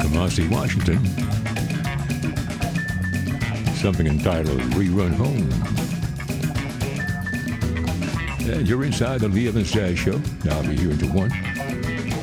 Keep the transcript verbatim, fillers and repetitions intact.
Kamasi, Washington. Something entitled Rerun Home. And you're inside the Lee Evans Jazz Show. I'll be here until one.